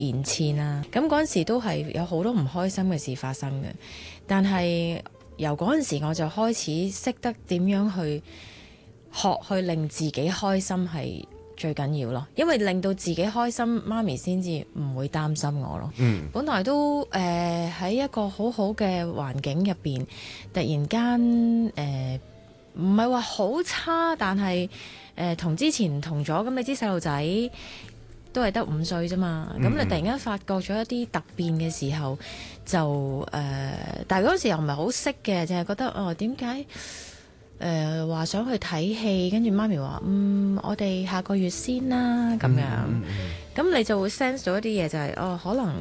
延簽啦。咁嗰陣時都係有好多唔開心嘅事發生嘅，但係由嗰陣時我就開始識得點樣去學去令自己開心係最緊要咯，因為令到自己開心，媽咪先至唔會擔心我咯。本來都喺一個好好嘅環境入邊，突然間唔係話好差，但係同之前唔同咗。咁你知細路仔都係得5歲啫嘛，咁你突然間發覺咗一啲突變嘅時候，就但係嗰時又唔係好識嘅，淨係覺得點解話想去睇戲，跟住媽咪話我哋下個月先啦咁樣，咁你就會 sense 到一啲嘢就係可能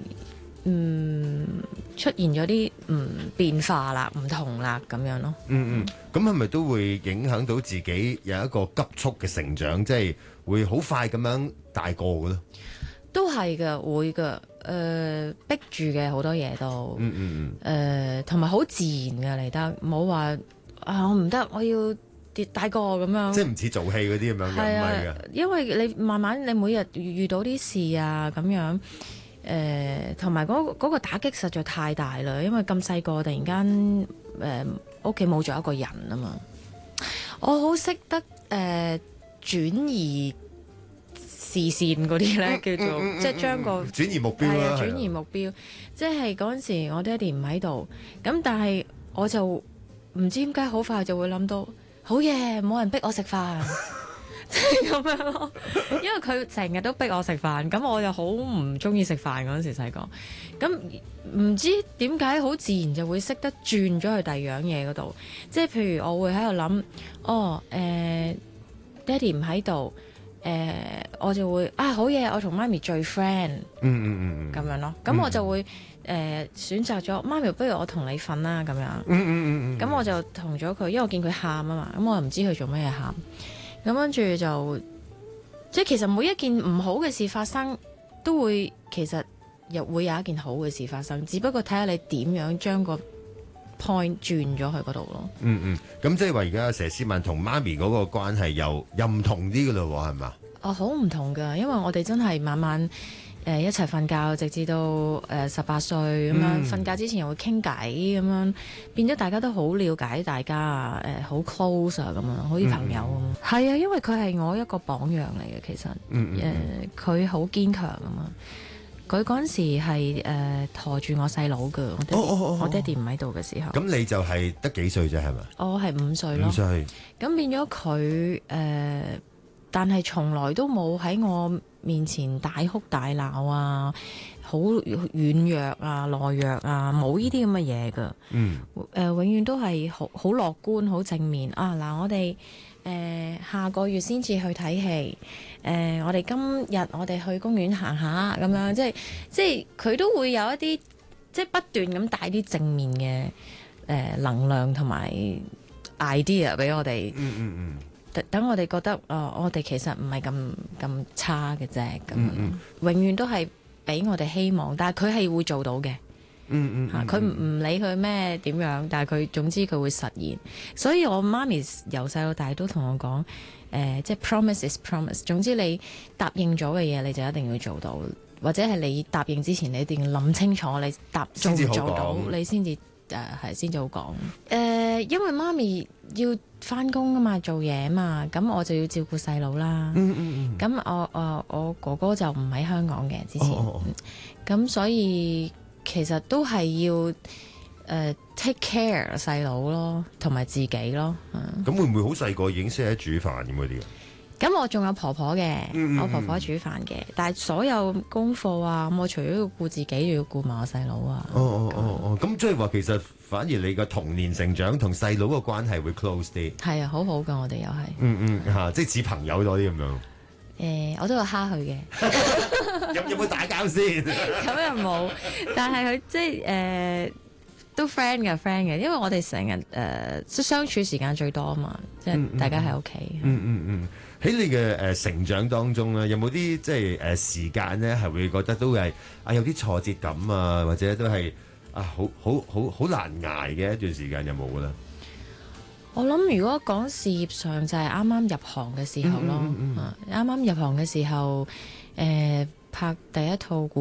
出現咗啲變化啦，唔同啦咁樣咯。 咁係咪都會影響到自己有一個急速嘅成長，即係會好快咁樣大個嘅咧？ 都係嘅，會嘅。逼住嘅好多嘢都，同埋好自然嘅嚟得，冇話我唔得，我要跌大個咁樣。 即係唔似做戲嗰啲咁樣嘅，唔係嘅。 因為你慢慢你每日遇到啲事啊咁樣，同埋嗰個打擊實在太大啦，因為咁細個突然間屋企冇咗一個人啊嘛，我好識得轉移視線嗰啲咧，叫做即係將個轉移目標啦， 轉移目標。即係嗰陣時我爹哋唔喺度，咁但係我就唔知點解好快就會諗到，好嘢，冇人逼我食飯，即係咁樣咯。因為佢成日都逼我食飯，咁我就好唔中意食飯嗰陣時細個。咁唔知點解好自然就會識得轉咗去第二樣嘢嗰度。即係譬如我會喺度諗，爹哋唔喺度。我就會好嘢，我同媽咪最 friend，咁樣咯。咁我就會選擇咗媽咪，不如我同你瞓啦咁樣。咁我就同咗佢，因為我見佢喊啊嘛，咁我又唔知佢做咩嘢喊。咁跟住就即係其實每一件唔好嘅事發生，都會其實又會有一件好嘅事發生，只不過睇下你點樣將個 point 轉咗去嗰度咯。 咁即係話而家佘詩曼同媽咪嗰個關係又唔同啲噶咯，係嘛？ 好唔同噶，因為我哋真係晚晚一齊瞓覺，直至到18歲咁樣。瞓覺之前又會傾偈咁樣，變咗大家都好了解大家啊，好 close 啊咁樣，好似朋友咁。係啊，因為佢係我一個榜樣嚟嘅，其實佢好堅強啊嘛。佢嗰陣時係陀住我細佬㗎，我爹哋唔喺度嘅時候。 咁你就係得幾歲啫？係咪？ 我係5歲咯。5歲。咁變咗佢但係從來都冇喺我面前大哭大鬧啊，好軟弱啊、懦弱啊，冇呢啲咁嘅嘢㗎。永遠都係好樂觀、好正面啊！嗱，我哋下個月先至去睇戲。我哋今日我哋去公園行下咁樣，即係佢都會有一啲即係不斷咁帶啲正面嘅能量同埋 idea 俾我哋。等我哋覺得我哋其實唔係咁差嘅啫，咁永遠都係俾我哋希望，但係佢係會做到嘅。佢唔理佢咩點樣，但係佢總之佢會實現。所以我媽咪由細到大都同我講，即係 promise is promise。總之你答應咗嘅嘢，你就一定要做到，或者係你答應之前，你一定要諗清楚，你做唔做到，你先至先至好講。因為媽咪要返工啊嘛，做嘢啊嘛，咁我就要照顧細佬啦。咁我哥哥就唔喺香港嘅之前，咁所以其實都係要take care 細佬咯，同埋自己咯。 咁會唔會好細個已經識得煮飯咁嗰啲？ 咁我仲有婆婆嘅，我婆婆煮飯嘅，但係所有功課啊，我除咗要顧自己，仲要顧埋我細佬啊。 咁即係話其實反而你個童年成長同細佬個關係會 close 啲。 係啊，好好噶，我哋又係。 即係似朋友多啲咁樣。 我都有蝦佢嘅。 有冇打交先？ 咁又冇，但係佢即係都 friend 嘅，因為我哋成日即相處時間最多啊嘛，即係大家喺屋企。 喺你嘅成長當中咧，有冇啲即係時間咧係會覺得都係有啲挫折感啊，或者都係好難捱嘅一段時間有冇咧？ 我諗如果講事業上就係啱啱入行嘅時候咯，啱啱入行嘅時候拍第一套